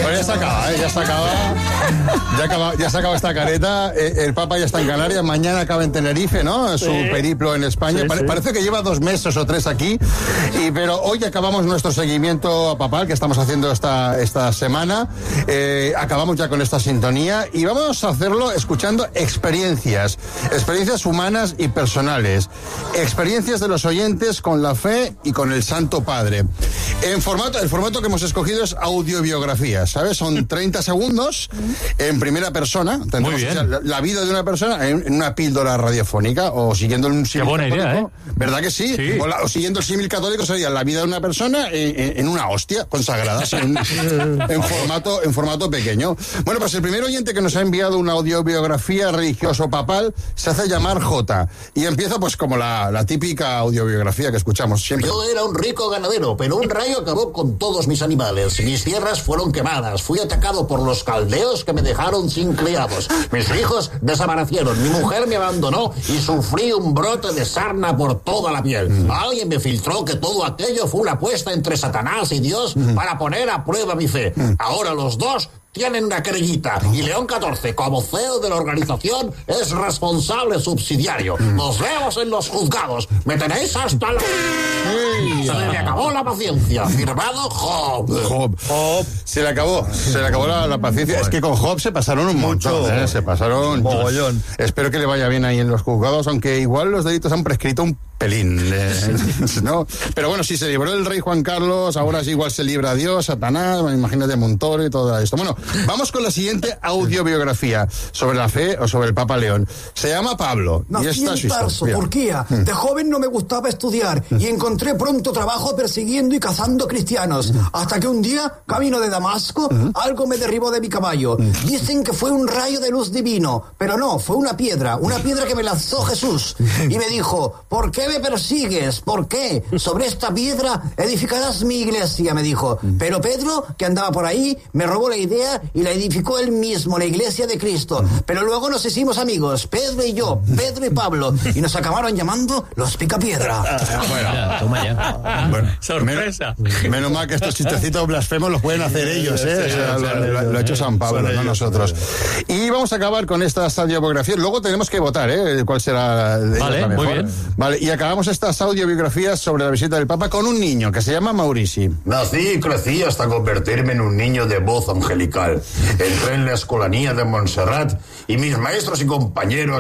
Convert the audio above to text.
Bueno, ya se acaba, ya se acaba esta careta. El Papa ya está en Canarias, mañana acaba en Tenerife, ¿no? Su periplo en España. Parece que lleva 2 meses o 3 aquí, pero hoy acabamos nuestro seguimiento papal que estamos haciendo esta semana. Acabamos ya con esta sintonía y vamos a hacerlo escuchando experiencias humanas y personales, experiencias de los oyentes con la fe y con el Santo Padre. El formato que hemos escogido es audiobiografía, ¿sabes? Son 30 segundos en primera persona. Muy bien. La vida de una persona en una píldora radiofónica o siguiendo un símil católico. Idea, ¿eh? ¿Verdad que sí? O siguiendo el símil católico sería la vida de una persona en una hostia consagrada, en formato pequeño. Bueno, pues el primer oyente que nos ha enviado una audiobiografía religioso-papal se hace llamar J. Y empieza pues como la típica audiobiografía que escuchamos siempre. Yo era un rico ganadero, pero un rayo acabó con todos mis animales. Mis tierras fueron quemadas. Fui atacado por los caldeos que me dejaron sin criados. Mis hijos desaparecieron. Mi mujer me abandonó y sufrí un brote de sarna por toda la piel. Alguien me filtró que todo aquello fue una apuesta entre Satanás y Dios para poner a prueba mi fe. Ahora los dos tienen una querellita y León XIV, como CEO de la organización, es responsable subsidiario. Nos vemos en los juzgados. Me tenéis hasta la... Se me acabó la paciencia. Firmado Job. Se le acabó la paciencia. Es que con Job se pasaron un montón, se pasaron mogollón. Espero que le vaya bien ahí en los juzgados, aunque igual los delitos han prescrito un pelín, ¿no? Pero bueno, si se libró el rey Juan Carlos, ahora sí igual se libra Dios, Satanás, imagínate Montoro y todo esto. Bueno, vamos con la siguiente audiobiografía sobre la fe o sobre el Papa León. Se llama Pablo. Nací en Tarso, Turquía. De joven no me gustaba estudiar y encontré pronto trabajo persiguiendo y cazando cristianos. Hasta que un día, camino de Damasco, algo me derribó de mi caballo. Dicen que fue un rayo de luz divino, pero no, fue una piedra que me lanzó Jesús. Y me dijo, ¿por qué me persigues? ¿Por qué? Sobre esta piedra edificarás mi iglesia, me dijo. Pero Pedro, que andaba por ahí, me robó la idea y la edificó él mismo, la iglesia de Cristo. Pero luego nos hicimos amigos, Pedro y yo, Pedro y Pablo, y nos acabaron llamando los Picapiedra. Toma ya. Bueno, sorpresa. Menos mal que estos chistecitos blasfemos los pueden hacer ellos, ¿eh? Lo ha hecho San Pablo, no nosotros. Y vamos a acabar con estas audiobiografías. Luego tenemos que votar, ¿eh? ¿Cuál será la mejor? Muy bien. Vale, y acabamos estas audiobiografías sobre la visita del Papa con un niño que se llama Maurici. Nací y crecí hasta convertirme en un niño de voz angelical. Entré en la escolanía de Montserrat y mis maestros y compañeros